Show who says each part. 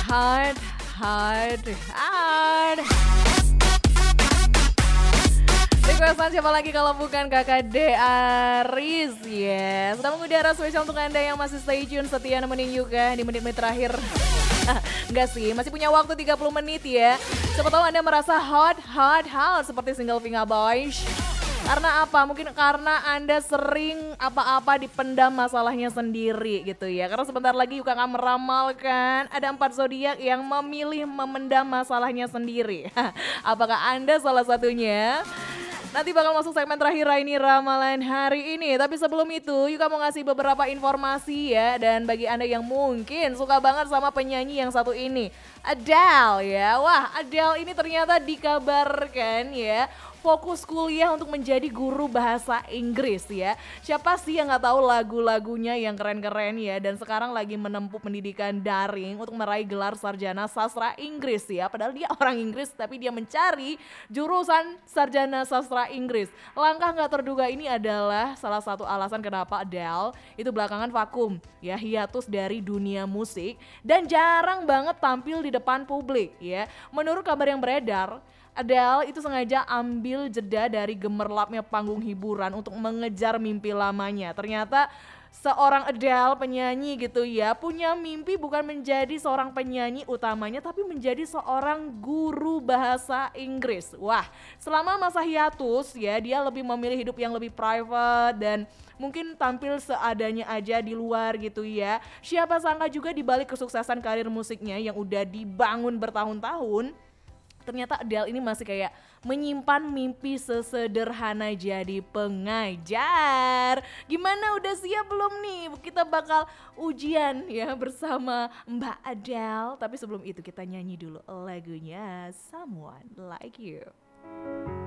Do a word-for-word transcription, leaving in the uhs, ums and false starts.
Speaker 1: hard, hard, hard. Requestan siapa lagi kalau bukan kakak D Aris, yes. Sudah mengudara spesial untuk Anda yang masih stay tune setia nemenin juga di menit-menit terakhir. Enggak sih, masih punya waktu tiga puluh menit ya. Siapa tahu Anda merasa hot, hot, hot seperti single Vinga Boys. Karena apa? Mungkin karena Anda sering apa-apa dipendam masalahnya sendiri gitu ya. Karena sebentar lagi Yuka akan meramalkan ada empat zodiak yang memilih memendam masalahnya sendiri. Apakah Anda salah satunya? Nanti bakal masuk segmen terakhir Raini Ramalan hari ini. Tapi sebelum itu Yuka mau ngasih beberapa informasi ya. Dan bagi Anda yang mungkin suka banget sama penyanyi yang satu ini, Adele ya. Wah, Adele ini ternyata dikabarkan ya fokus kuliah untuk menjadi guru bahasa Inggris ya. Siapa sih yang gak tahu lagu-lagunya yang keren-keren ya. Dan sekarang lagi menempuh pendidikan daring untuk meraih gelar sarjana sastra Inggris ya. Padahal dia orang Inggris tapi dia mencari jurusan sarjana sastra Inggris. Langkah gak terduga ini adalah salah satu alasan kenapa Adele itu belakangan vakum ya, hiatus dari dunia musik dan jarang banget tampil di depan publik ya. Menurut kabar yang beredar, Adele itu sengaja ambil jeda dari gemerlapnya panggung hiburan untuk mengejar mimpi lamanya. Ternyata seorang Adele penyanyi gitu ya punya mimpi bukan menjadi seorang penyanyi utamanya tapi menjadi seorang guru bahasa Inggris. Wah, selama masa hiatus ya dia lebih memilih hidup yang lebih private dan mungkin tampil seadanya aja di luar gitu ya. Siapa sangka juga di balik kesuksesan karir musiknya yang udah dibangun bertahun-tahun, ternyata Adele ini masih kayak menyimpan mimpi sesederhana jadi pengajar. Gimana, udah siap belum nih? Kita bakal ujian ya bersama Mbak Adele. Tapi sebelum itu kita nyanyi dulu lagunya Someone Like You.